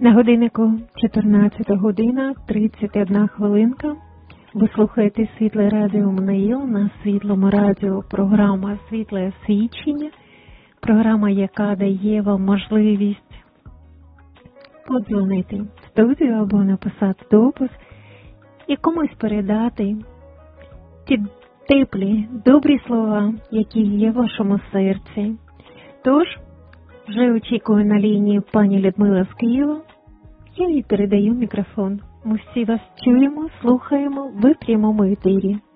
На годиннику 14 година, 31 хвилинка. Ви слухаєте Світле Радіо МНІЛ на Світлому радіо. Програма «Світле свідчення». Програма, яка дає вам можливість подзвонити в студію або написати допис і комусь передати ті теплі, добрі слова, які є в вашому серці. Тож, вже очікую на лінії пані Людмила з Києва. Я їй передаю мікрофон. Ми всі вас чуємо, слухаємо, ви в прямому етері.